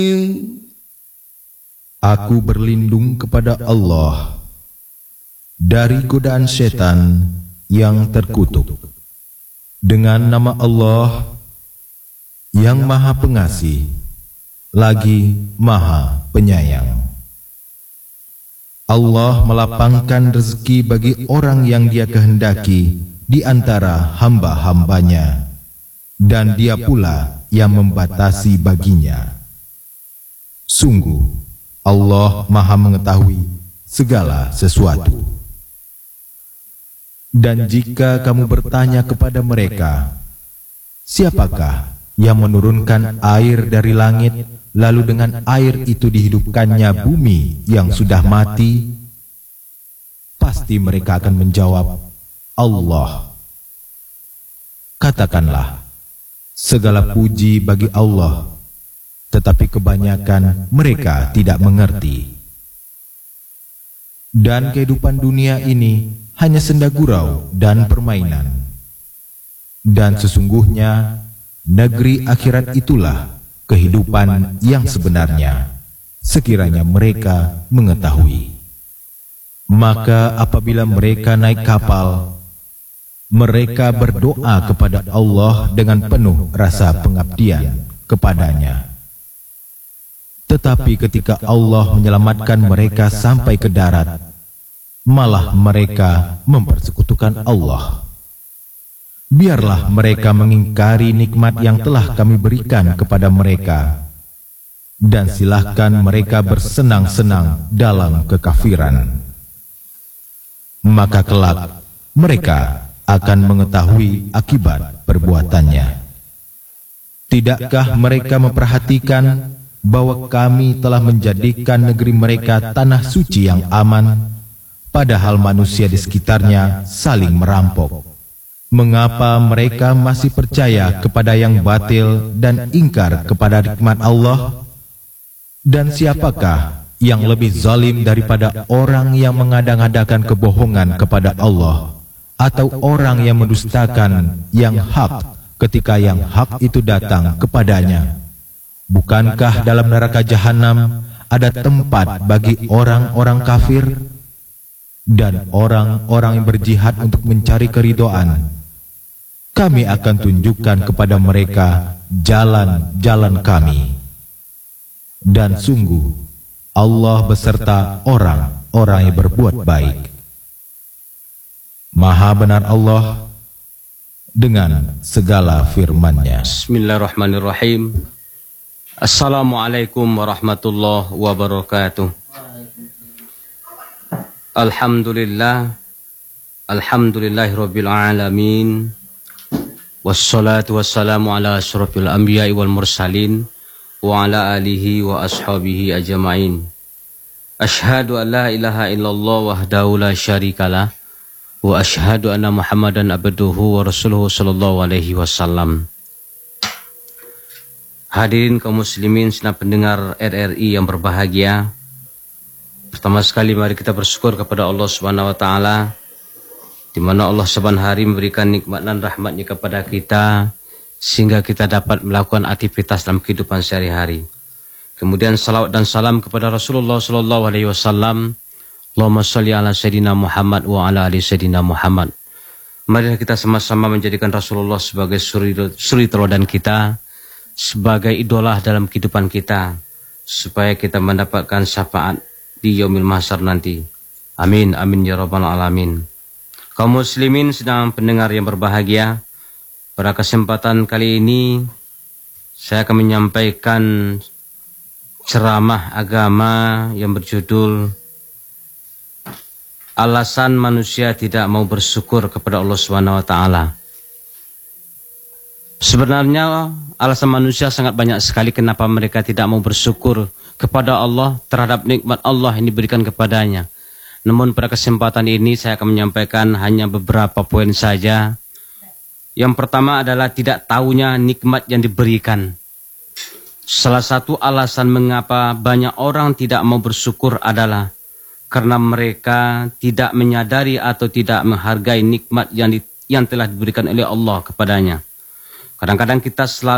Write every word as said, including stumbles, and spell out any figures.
Aku berlindung kepada Allah dari godaan setan yang terkutuk. Dengan nama Allah yang Maha Pengasih lagi Maha Penyayang. Allah melapangkan rezeki bagi orang yang Dia kehendaki di antara hamba-hambanya, dan Dia pula yang membatasi baginya. Sungguh, Allah Maha mengetahui segala sesuatu. Dan jika kamu bertanya kepada mereka, siapakah yang menurunkan air dari langit, lalu dengan air itu dihidupkannya bumi yang sudah mati? Pasti mereka akan menjawab, Allah. Katakanlah, segala puji bagi Allah, tetapi kebanyakan mereka tidak mengerti. Dan kehidupan dunia ini hanya senda gurau dan permainan. Dan sesungguhnya negeri akhirat itulah kehidupan yang sebenarnya, sekiranya mereka mengetahui. Maka apabila mereka naik kapal, mereka berdoa kepada Allah dengan penuh rasa pengabdian kepadanya. Tetapi ketika Allah menyelamatkan mereka sampai ke darat, malah mereka mempersekutukan Allah. Biarlah mereka mengingkari nikmat yang telah kami berikan kepada mereka, dan silahkan mereka bersenang-senang dalam kekafiran. Maka kelak mereka akan mengetahui akibat perbuatannya. Tidakkah mereka memperhatikan bahwa kami telah menjadikan negeri mereka tanah suci yang aman, padahal manusia di sekitarnya saling merampok? Mengapa mereka masih percaya kepada yang batil dan ingkar kepada nikmat Allah? Dan siapakah yang lebih zalim daripada orang yang mengadang-adakan kebohongan kepada Allah, atau orang yang mendustakan yang hak ketika yang hak itu datang kepadanya? Bukankah dalam neraka jahanam ada tempat bagi orang-orang kafir dan orang-orang yang berjihad untuk mencari keridhaan? Kami akan tunjukkan kepada mereka jalan-jalan kami. Dan sungguh Allah beserta orang-orang yang berbuat baik. Maha benar Allah dengan segala firman-Nya. Bismillahirrahmanirrahim. Assalamualaikum warahmatullahi wabarakatuh. Alhamdulillah, alhamdulillahirabbil alamin. Wassalatu wassalamu ala asyrafil anbiya'i wal mursalin wa ala alihi wa ashabihi ajma'in. Asyhadu an la ilaha illallah wahdahu la syarikalah wa asyhadu anna Muhammadan abduhu wa rasuluhu sallallahu alaihi wasallam. Hadirin kaum muslimin senang pendengar R R I yang berbahagia. Pertama sekali mari kita bersyukur kepada Allah Subhanahu wa taala, di mana Allah saban hari memberikan nikmat dan rahmat-Nya kepada kita sehingga kita dapat melakukan aktivitas dalam kehidupan sehari-hari. Kemudian salawat dan salam kepada Rasulullah sallallahu alaihi wasallam. Allahumma shalli ala sayyidina Muhammad wa ala ali sayyidina Muhammad. Mari kita sama-sama menjadikan Rasulullah sebagai suri, suri teladan kita, sebagai idola dalam kehidupan kita, supaya kita mendapatkan syafaat di yaumil mahsyar nanti. Amin, amin ya rabbal alamin. Kaum muslimin sedang pendengar yang berbahagia, pada kesempatan kali ini saya akan menyampaikan ceramah agama yang berjudul Alasan Manusia Tidak Mau Bersyukur kepada Allah Subhanahu wa taala. Sebenarnya alasan manusia sangat banyak sekali kenapa mereka tidak mau bersyukur kepada Allah terhadap nikmat Allah yang diberikan kepadanya. Namun pada kesempatan ini saya akan menyampaikan hanya beberapa poin saja. Yang pertama adalah tidak tahunya nikmat yang diberikan. Salah satu alasan mengapa banyak orang tidak mau bersyukur adalah karena mereka tidak menyadari atau tidak menghargai nikmat yang, di, yang telah diberikan oleh Allah kepadanya. Kadang-kadang kita selalu